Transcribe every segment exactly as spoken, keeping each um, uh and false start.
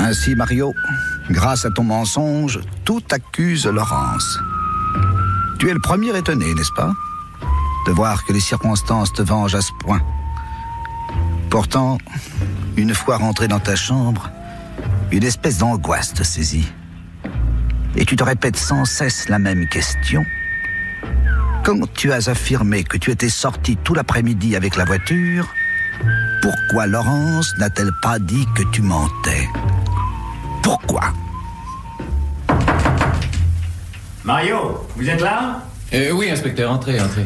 Ainsi, Mario, grâce à ton mensonge, tout accuse Laurence. Tu es le premier étonné, n'est-ce pas, de voir que les circonstances te vengent à ce point. Pourtant, une fois rentré dans ta chambre, une espèce d'angoisse te saisit. Et tu te répètes sans cesse la même question. Quand tu as affirmé que tu étais sorti tout l'après-midi avec la voiture, pourquoi Laurence n'a-t-elle pas dit que tu mentais? Pourquoi? Mario, vous êtes là? euh, Oui, inspecteur, entrez, entrez.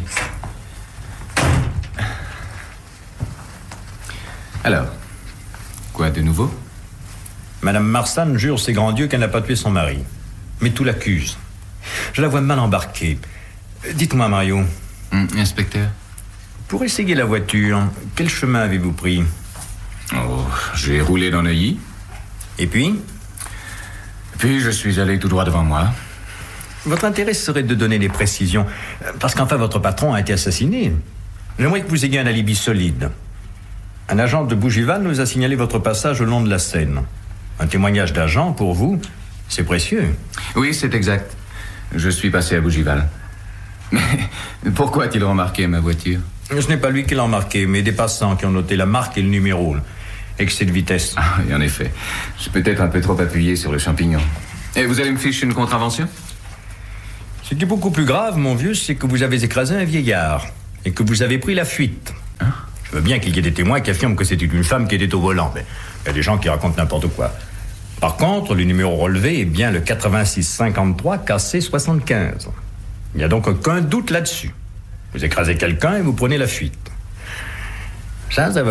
Alors, quoi de nouveau? Madame Marsan jure ses grands dieux qu'elle n'a pas tué son mari. Mais tout l'accuse. Je la vois mal embarquée. Dites-moi, Mario. Hum, inspecteur? Pour essayer la voiture, quel chemin avez-vous pris? Oh, j'ai roulé dans Neuilly. Et puis? Puis je suis allé tout droit devant moi. Votre intérêt serait de donner des précisions, parce qu'enfin votre patron a été assassiné. J'aimerais que vous ayez un alibi solide. Un agent de Bougival nous a signalé votre passage au long de la Seine. Un témoignage d'agent, pour vous, c'est précieux. Oui, c'est exact. Je suis passé à Bougival. Mais pourquoi a-t-il remarqué ma voiture? Ce n'est pas lui qui l'a remarqué, mais des passants qui ont noté la marque et le numéro. Excès de vitesse. Ah, et en effet. Je suis peut-être un peu trop appuyé sur le champignon. Et vous allez me ficher une contravention? Ce qui est beaucoup plus grave, mon vieux, c'est que vous avez écrasé un vieillard et que vous avez pris la fuite. Hein? Je veux bien qu'il y ait des témoins qui affirment que c'était une femme qui était au volant, mais il y a des gens qui racontent n'importe quoi. Par contre, le numéro relevé est bien le quatre-vingt-six cinquante-trois K C soixante-quinze. Il n'y a donc aucun doute là-dessus. Vous écrasez quelqu'un et vous prenez la fuite. Ça, ça va